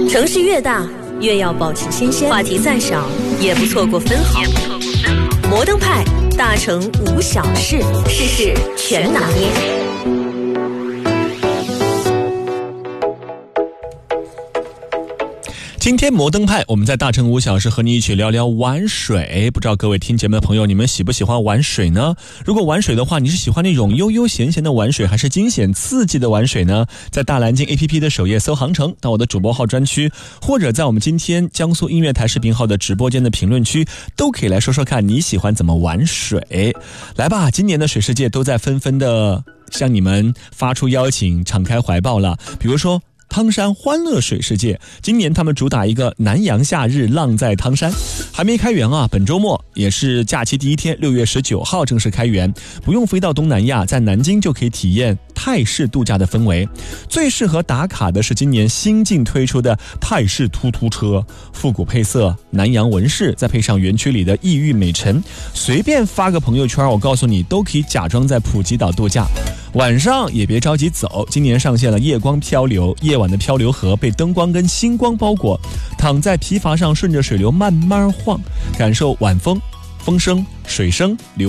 城市越大，越要保持新鲜，话题再少也不错过分毫。摩登派，大城无小事，事事全拿捏。 今天摩登派，我们在大城5小时和你一起聊聊玩水。不知道各位听节目的朋友，你们喜不喜欢玩水呢？如果玩水的话，你是喜欢那种悠悠闲闲的玩水，还是惊险刺激的玩水呢？在大蓝鲸 APP 的首页搜航程，到我的主播号专区，或者在我们今天江苏音乐台视频号的直播间的评论区，都可以来说说看你喜欢怎么玩水。来吧，今年的水世界都在纷纷的向你们发出邀请，敞开怀抱了。比如说汤山欢乐水世界，今年他们主打一个南洋夏日浪在汤山，还没开园啊，本周末也是假期第一天，6月19号正式开园，不用飞到东南亚，在南京就可以体验泰式度假的氛围。最适合打卡的是今年新近推出的泰式突突车，复古配色，南洋纹饰，再配上园区里的异域美陈，随便发个朋友圈，我告诉你都可以假装在普吉岛度假。晚上也别着急走，今年上线了夜光漂流，夜晚的漂流河被灯光跟星光包裹，躺在皮筏上顺着水流慢慢晃，感受晚风、风声、水声流